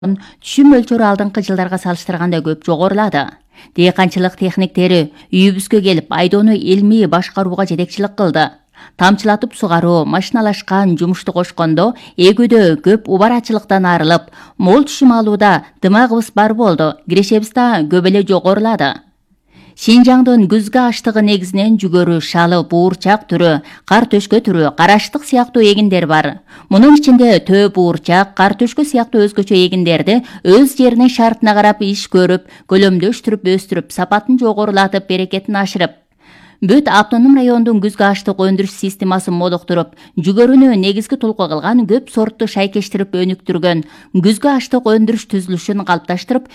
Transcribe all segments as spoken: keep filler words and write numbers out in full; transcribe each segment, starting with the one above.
түшүм мөлчөрү алдыңкы жылдарга салыштырганда көп жогорулады. Дыйканчылык техниктери үйүбүзгө келип айдоону илмий башкарууга жетекчилик кылды. Тамчылатып сугаруу, машиналашкан жумушту кошкондо эгүүдө көп убарачылыктан арылып, мол түшүм алууда дымагыбыз бар болду. Кирешебиз да көп эле жогорулады. Шинжаңдын күзгү аштыгы негизинен жүгөрү, шалы, буурчак түрү, кар төшкө түрү, караштык сыяктуу эгиндер бар. Мунун ичинде төө буурчак, кар төшкө сыяктуу өзгөчө эгиндерди өз жеринин шартына карап иш көрүп, көлөмдөштүрүп өстүрүп, сапатын жогорулатып, берекетин ашырып, бүт автоном райондун күзгү аштык өндүрүш системасын молуктуруп, жүгөрүнү негизги толку кылган көп сортту шайкештирип өнүктүргөн күзгү аштык өндүрүш түзүлүшүн калыпташтырып,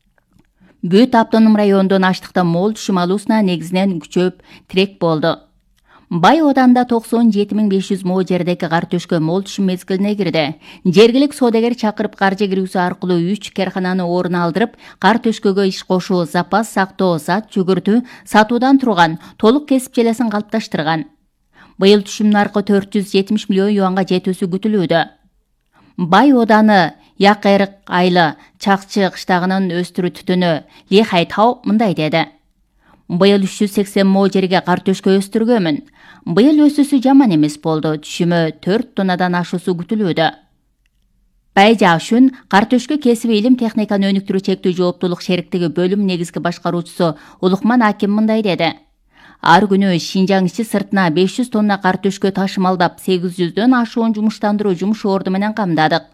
бүт автоном райондун аштыктан мол түшүм алуусуна негизинен күчөп тирек болду. Бай ооданда токсон жети миң беш жүз мо жердеги кар төшкө мол түшүм мезгилине кирди. Жергилик соодагер чакырып каржы кирүүсү аркылуу үч кархананы орун алдырып, кар төшкөгө иш кошуу, запас сактоо, зат жүгүртүү, сатуудан турган толук кесип желесин калыпташтырган. Быйыл түшүм наркы төрт жүз жетимиш миллион юанга жетүүсү күтүлүүдө. Бай ооданы Якайрык айлы Чакчы кыштагынын өстүрүү түтүнү Ли Хайтау мындай деди. Быйыл үч жүз сексен мо жерге кар төшкө өстүргөмүн. Быйыл өсүүсү жаман эмес болду. Түшүмү төрт тоннадан ашуусу күтүлүүдө. Бай Жашүн кар төшкө кесиби илим техниканы өнүктүрүү чектүү жооптулук шериктиги бөлүм негизги башкаруучусу Улукман Аким мындай деди. Ар күнү Шинжаң ичи сыртына беш жүз тонна кар төшкө ташымалдап, сегиз жүздөн ашуун жумуштандыруу жумуш орду менен камдадык.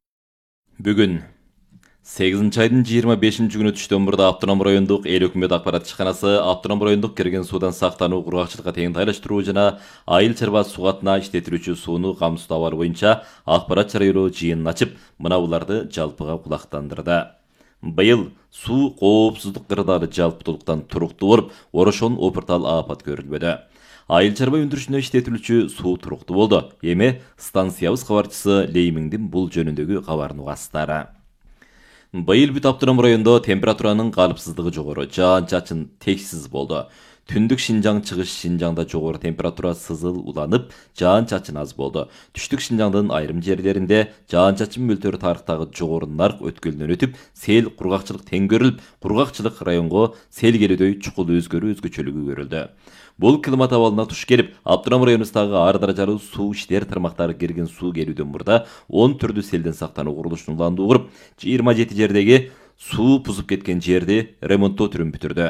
Бүгүн сегизинчи айдын жыйырма бешинчи күнү түштөн мурда Автоном райондук эл өкмөт акпарат ишканасы Автоном райондук кирген суудан сактануу, кургакчылыкка тең тайлаштыруу жана айыл чарба сугатына иштетилүүчү сууну камсыздоо абалы боюнча акпарат жарыялоо жыйынын ачып, мына буларды жалпыга кулактандырды. Быйыл суу коопсуздук кырдаары жалпытуулуктан туруктуу болуп, Орошон Опуртал апат көрүлбөдү. Айыл чарба өндүрүшүнө иштетилүүчү суу туруктуу болду. Эми станциябыз кабарчысы Леймиңдин бул жөнүндөгү кабарын угасыздар. Быйыл бүт Автоном райондо температуранын калыпсыздыгы жогору, жаан-чачын текшсиз болду. Түндүк Шинжаң, чыгыш Шинжаңда жогору температура сызыл уланып, жаан-чачын аз болду. Түштүк Шинжаңдын айрым жерлеринде жаан-чачын мөлтөрү тарыктагы жогору нарк өткөлүнөн өтүп, сел, кургакчылык тең көрүлүп, кургакчылык районго сел келүүдөй чукул өзгөрүү өзгөчөлүгү көрүлдү. Бул климат абалына туш келип, Автоном районубуздагы ар даражалуу суу иштер тармактары кирген суу келүүдөн мурда он түрдүү селден сактануу курулушун уландуу куруп, жыйырма жети жердеги суу бузуп кеткен жерди ремонттоо түрүн бүтүрдү.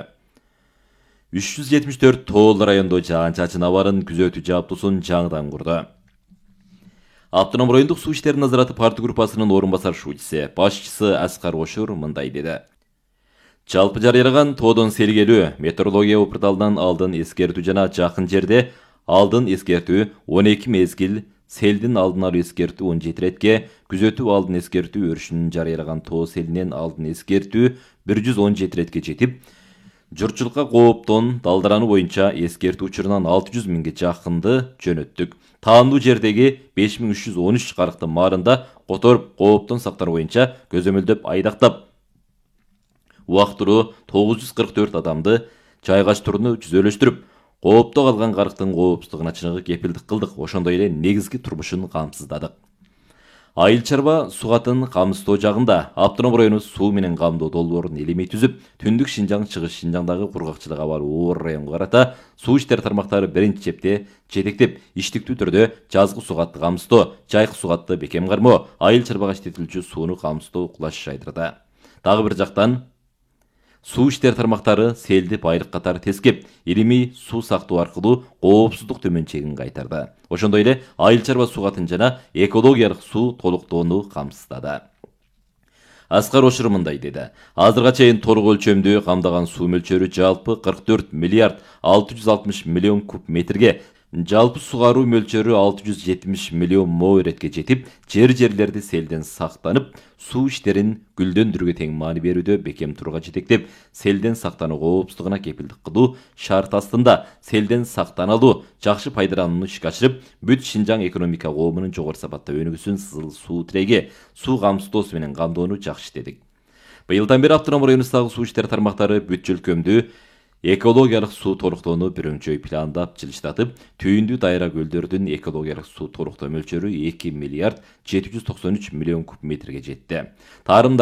үч жүз жетимиш төрт тоол райондо жаан-чачын абарын күзөтүү жабдуусун жаңыдан курду. Автоном райондук суу иштери назараты парты группасынын орун басар шуучусу, башчысы Аскар Ошур мындай деди. Жалпы жарыялаган тоодон сел келүү метеорология Опурталынан алдын эскертүү жана жакын жерде алдын эскертүү он эки мезгил, селдин алдын алуу эскертүү он жети иретке, күзөтүү алдын эскертүү өршүнүн жарыялаган тоо селинен алдын эскертүү бир жүз он жети иретке жетип, журтчулукка кооптон далдарануу боюнча эскертүү учурунан алты жүз миңге жакынды жөнөттүк. Таандуу жердеги беш миң үч жүз он үч карыктын маарында которуп кооптон сактануу боюнча көзөмөлдөп айдактап, убактылуу тогуз жүз кырк төрт адамды жайгаштырууну жүзөлөштүрүп, коопто калган карыктын коопсуздугуна чыныгы кепилдик кылдык. Ошондой эле негизги турмушун камсыздадык. Айыл чарба сугатын камсыздоо жагында Автоном району суу менен камдоо долбоорун илимий түзүп, Түндүк Шинжаң, Чыгыш Шинжаңдагы кургакчылык абалы оор районго карата суу иштер тармактары биринчи чепте жетектеп, иштиктүү түрдө жазгы сугатты камсыздоо, жайкы сугатты бекем кармоо, айыл чарбага иштетилүүчү сууну камсыздоо кулаш жайдырды. Дагы бир жактан суу иштер тармактары селди байлык катары тескеп, илимий суу сактоо аркылуу коопсуздук төмөн чегин кайтарды. Ошондой эле айыл чарба сугатын жана экологиялык суу толуктоону камсыздады. Аскар Ошур мындай деди. Азырга чейин толук өлчөмдүү камдаган суу мөлчөрү жалпы кырк төрт миллиард алты жүз алтымыш миллион куб метрге, жалпы сугаруу мөлчөрү алты жүз жетимиш миллион мо иретке жетип, жер-жерлерди селден сактанып, суу иштерин гүлдөндүрүүгө тең маани берүүдө бекем турга жетектеп, селден сактануу коопсуздугуна кепилдик кылуу шарт астында селден сактаналуу, жакшы пайдаланууну ишке ашырып, бүт Шинжаң экономика коомунун жогору сапатта өнүгүүсүн сызыл суу тиреги, суу камсыздоосу менен камдоону жакшы иштедик. Быйылдан бери Автоном районубуздагы суу иштер тармактары бүт жөлкөмдүү экологиялык суу толуктоону бирөңчөй пландап жылыштатып, түйүндүү дайра көлдөрдүн экологиялык суу толуктоо мөлчөрү эки миллиард жети жүз токсон үч миллион куб метрге жетти. Тарым